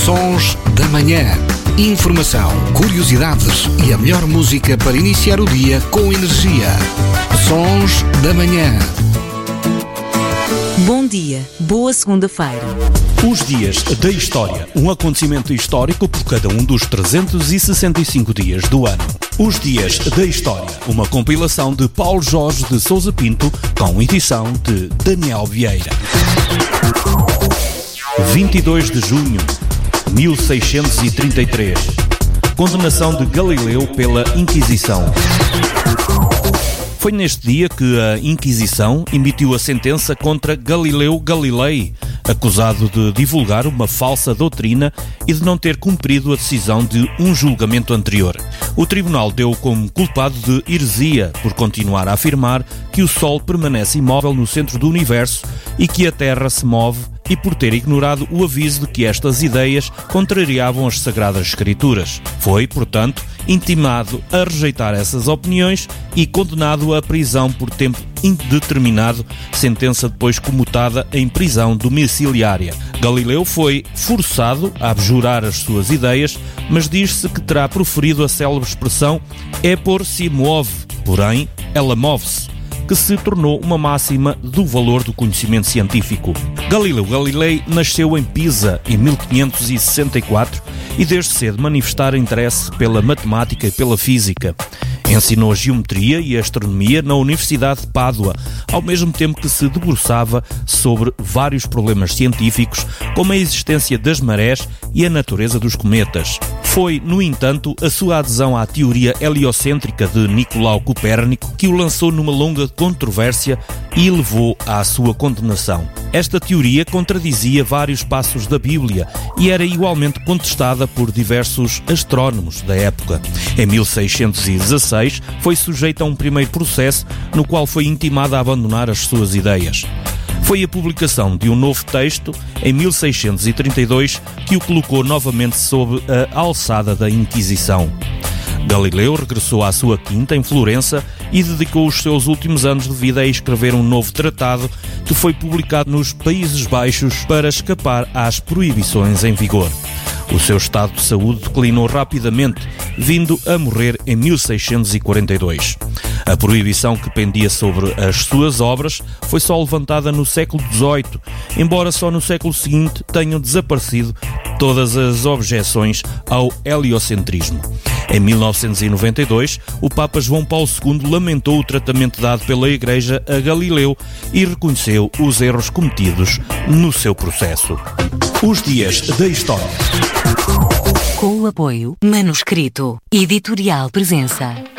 Sons da Manhã. Informação, curiosidades e a melhor música para iniciar o dia com energia. Sons da Manhã. Bom dia, boa segunda-feira. Os dias da história, um acontecimento histórico por cada um dos 365 dias do ano. Os dias da história, uma compilação de Paulo Jorge de Sousa Pinto, com edição de Daniel Vieira. 22 de junho, 1633. Condenação de Galileu pela Inquisição. Foi neste dia que a Inquisição emitiu a sentença contra Galileu Galilei, acusado de divulgar uma falsa doutrina e de não ter cumprido a decisão de um julgamento anterior. O tribunal deu-o como culpado de heresia por continuar a afirmar que o Sol permanece imóvel no centro do universo e que a Terra se move, e por ter ignorado o aviso de que estas ideias contrariavam as Sagradas Escrituras. Foi, portanto, intimado a rejeitar essas opiniões e condenado à prisão por tempo indeterminado, sentença depois comutada em prisão domiciliária. Galileu foi forçado a abjurar as suas ideias, mas diz-se que terá proferido a célebre expressão "é por si move", porém, ela move-se, que se tornou uma máxima do valor do conhecimento científico. Galileu Galilei nasceu em Pisa em 1564 e desde cedo manifestara interesse pela matemática e pela física. Ensinou geometria e astronomia na Universidade de Pádua, ao mesmo tempo que se debruçava sobre vários problemas científicos, como a existência das marés e a natureza dos cometas. Foi, no entanto, a sua adesão à teoria heliocêntrica de Nicolau Copérnico que o lançou numa longa controvérsia e levou à sua condenação. Esta teoria contradizia vários passos da Bíblia e era igualmente contestada por diversos astrónomos da época. Em 1616, foi sujeito a um primeiro processo no qual foi intimado a abandonar as suas ideias. Foi a publicação de um novo texto, em 1632, que o colocou novamente sob a alçada da Inquisição. Galileu regressou à sua quinta em Florença e dedicou os seus últimos anos de vida a escrever um novo tratado que foi publicado nos Países Baixos para escapar às proibições em vigor. O seu estado de saúde declinou rapidamente, vindo a morrer em 1642. A proibição que pendia sobre as suas obras foi só levantada no século XVIII, embora só no século seguinte tenham desaparecido todas as objeções ao heliocentrismo. Em 1992, o Papa João Paulo II lamentou o tratamento dado pela Igreja a Galileu e reconheceu os erros cometidos no seu processo. Os dias da história. Com o apoio Manuscrito Editorial Presença.